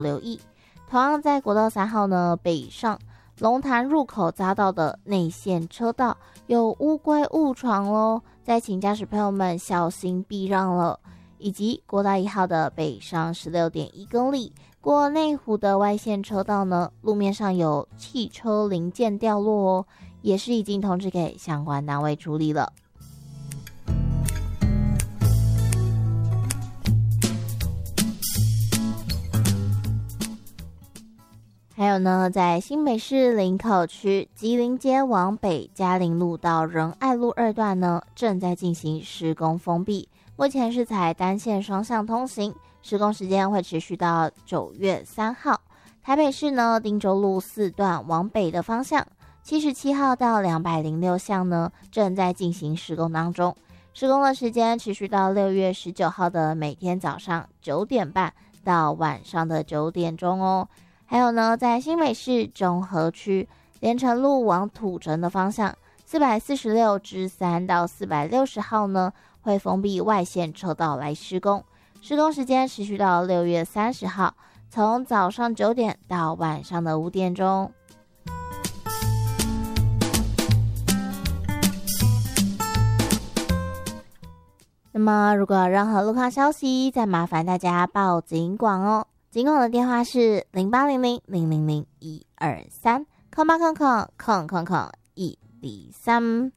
留意。同样在国道3号呢北上龙潭入口匝道的内线车道有乌龟误闯咯，再请驾驶朋友们小心避让了。以及国道1号的北上 16.1 公里过内湖的外线车道呢，路面上有汽车零件掉落哦，也是已经通知给相关单位处理了。还有呢，在新北市林口区吉林街往北嘉陵路到仁爱路2段呢，正在进行施工封闭，目前是采单线双向通行，施工时间会持续到9月3号。台北市呢，汀州路4段往北的方向，77号到206巷呢，正在进行施工当中，施工的时间持续到6月19号的每天早上9点半到晚上的9点钟哦。还有呢，在新北市中和区连城路往土城的方向，446之3到460号呢，会封闭外线车道来施工，施工时间持续到6月30号，从早上9点到晚上的5点钟。那么如果有任何路况消息，再麻烦大家报警广哦。警广的电话是0800000123，空八空空空空空103。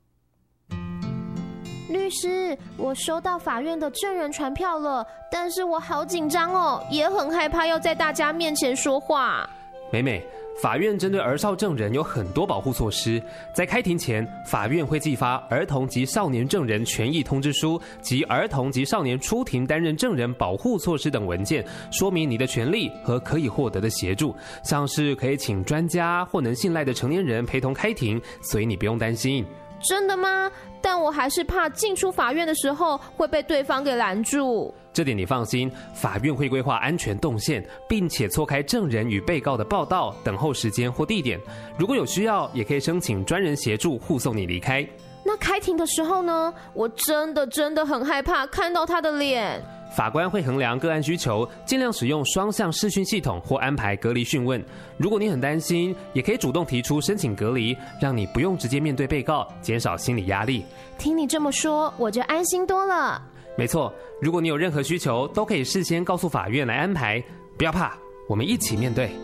律师，我收到法院的证人传票了，但是我好紧张哦，也很害怕要在大家面前说话。 美美，法院针对儿少证人有很多保护措施，在开庭前，法院会寄发儿童及少年证人权益通知书及儿童及少年出庭担任证人保护措施等文件，说明你的权利和可以获得的协助，像是可以请专家或能信赖的成年人陪同开庭，所以你不用担心。 真的吗？但我还是怕进出法院的时候会被对方给拦住。 这点你放心，法院会规划安全动线，并且错开证人与被告的报到、等候时间或地点。如果有需要，也可以申请专人协助护送你离开。 那开庭的时候呢？我真的很害怕看到他的脸。 法官会衡量个案需求，尽量使用双向视讯系统或安排隔离讯问。如果你很担心，也可以主动提出申请隔离，让你不用直接面对被告，减少心理压力。 听你这么说，我就安心多了。 没错，如果你有任何需求，都可以事先告诉法院来安排。不要怕，我们一起面对。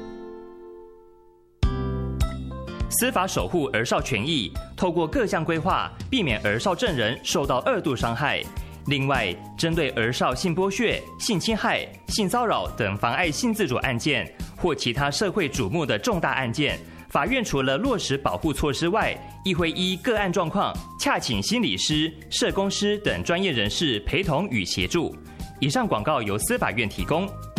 司法守护儿少权益，透过各项规划，避免儿少证人受到2度伤害。另外，针对儿少性剥削、性侵害、性骚扰等妨碍性自主案件，或其他社会瞩目的重大案件，法院除了落实保护措施外，亦会依个案状况，洽请心理师、社工师等专业人士陪同与协助。以上广告由司法院提供。